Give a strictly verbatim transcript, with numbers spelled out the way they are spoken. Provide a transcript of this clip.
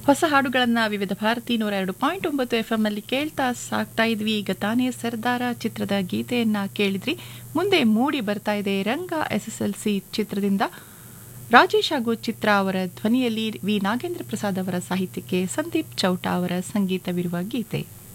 ಹೊಸ ಹಾಡುಗಳನ್ನು ವಿವಿಧ ಭಾರತಿ ನೂರ ಎರಡು ಪಾಯಿಂಟ್ ಒಂಬತ್ತು ಎಫ್ ಎಂ ಅಲ್ಲಿ ಕೇಳ್ತಾ ಸಾಕ್ತಾ ಇದ್ವಿ. ಈಗ ತಾನೇ ಸರ್ದಾರ ಚಿತ್ರದ ಗೀತೆಯನ್ನ ಕೇಳಿದ್ರಿ. ಮುಂದೆ ಮೂಡಿ ಬರ್ತಾ ಇದೆ ರಂಗ ಎಸ್ ಎಸ್ ಎಲ್ ಸಿ ಚಿತ್ರದಿಂದ ರಾಜೇಶ್ ಹಾಗೂ ಚಿತ್ರ ಅವರ ಧ್ವನಿಯಲ್ಲಿ ವಿ ನಾಗೇಂದ್ರ ಪ್ರಸಾದ್ ಅವರ ಸಾಹಿತ್ಯಕ್ಕೆ ಸಂದೀಪ್ ಚೌಟ ಅವರ ಸಂಗೀತವಿರುವ ಗೀತೆ.